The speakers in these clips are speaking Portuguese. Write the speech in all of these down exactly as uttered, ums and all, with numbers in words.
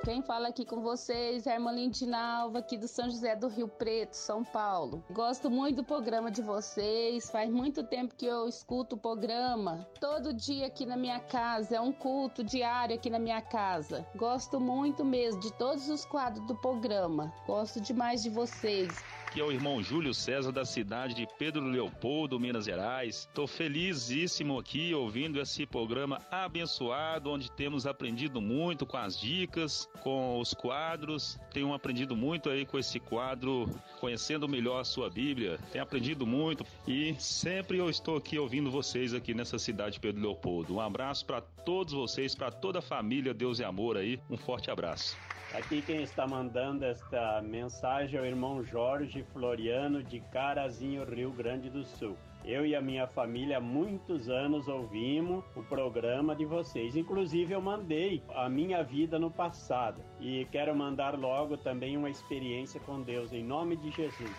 Quem fala aqui com vocês é a irmã Lindinalva, aqui do São José do Rio Preto, São Paulo. Gosto muito do programa de vocês, faz muito tempo que eu escuto o programa. Todo dia aqui na minha casa, é um culto diário aqui na minha casa. Gosto muito mesmo de todos os quadros do programa. Gosto demais de vocês. Aqui é o irmão Júlio César, da cidade de Pedro Leopoldo, Minas Gerais. Estou felizíssimo aqui ouvindo esse programa abençoado, onde temos aprendido muito com as dicas, com os quadros. Tenho aprendido muito aí com esse quadro, conhecendo melhor a sua Bíblia. Tenho aprendido muito e sempre eu estou aqui ouvindo vocês aqui nessa cidade de Pedro Leopoldo. Um abraço para todos vocês, para toda a família Deus e Amor aí. Um forte abraço. Aqui quem está mandando esta mensagem é o irmão Jorge Floriano, de Carazinho, Rio Grande do Sul. Eu e a minha família há muitos anos ouvimos o programa de vocês. Inclusive eu mandei a minha vida no passado. E quero mandar logo também uma experiência com Deus, em nome de Jesus.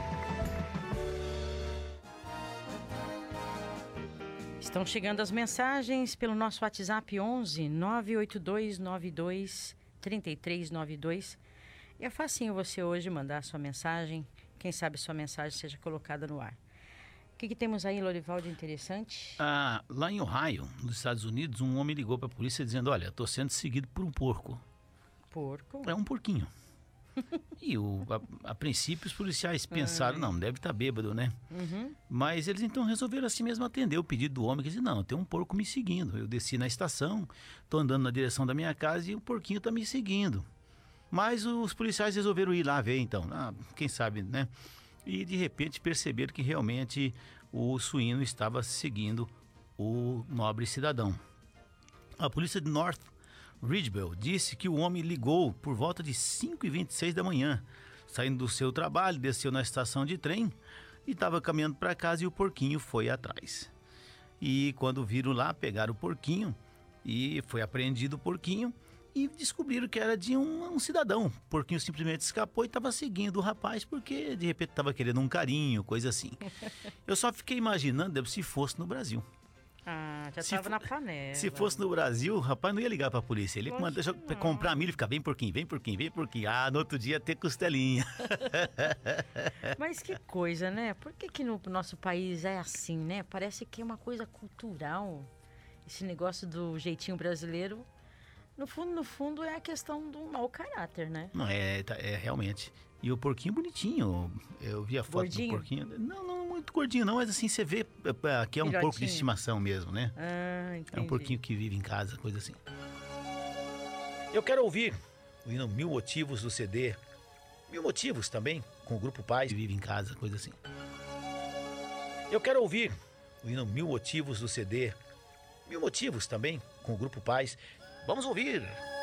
Estão chegando as mensagens pelo nosso WhatsApp onze nove oito dois nove dois três três nove dois. E é facinho você hoje mandar a sua mensagem. Quem sabe sua mensagem seja colocada no ar. O que, que temos aí, Lorival, de interessante? Ah, lá em Ohio, nos Estados Unidos, um homem ligou para a polícia dizendo: olha, estou sendo seguido por um porco. Porco? É um porquinho. E o, a, a princípio os policiais pensaram: não, deve estar bêbado, né? Uhum. Mas eles então resolveram assim mesmo atender o pedido do homem, que disse: não, tem um porco me seguindo. Eu desci na estação, estou andando na direção da minha casa e o porquinho está me seguindo. Mas os policiais resolveram ir lá ver então, ah, quem sabe, né? E de repente perceberam que realmente o suíno estava seguindo o nobre cidadão. A polícia de North Ridgeville disse que o homem ligou por volta de cinco e vinte e seis da manhã, saindo do seu trabalho, desceu na estação de trem e estava caminhando para casa e o porquinho foi atrás. E quando viram lá, pegaram o porquinho e foi apreendido o porquinho e descobriram que era de um, um cidadão. O porquinho simplesmente escapou e estava seguindo o rapaz porque de repente estava querendo um carinho, coisa assim. Eu só fiquei imaginando se fosse no Brasil. Ah, já Se estava fo- na panela. Se fosse no Brasil, o rapaz não ia ligar pra polícia. Ele manda deixa eu comprar milho e ficar: vem porquinho, vem porquinho, vem porquinho. Ah, no outro dia ter costelinha. Mas que coisa, né? Por que que no nosso país é assim, né? Parece que é uma coisa cultural. Esse negócio do jeitinho brasileiro, no fundo, no fundo, é a questão do mau caráter, né? Não, é, tá- é realmente. E o porquinho bonitinho. Eu vi a foto Gordinho? do porquinho. Não, não muito gordinho não, mas assim, você vê é, que é um Filhotinho. porco de estimação mesmo, né? Ah, entendi. É um porquinho que vive em casa, coisa assim. Eu quero ouvir o hino Mil Motivos do C D. Mil Motivos também, com o Grupo Paz, que vive em casa, coisa assim. Eu quero ouvir o hino Mil Motivos do C D. Mil Motivos também, com o Grupo Paz. Vamos ouvir!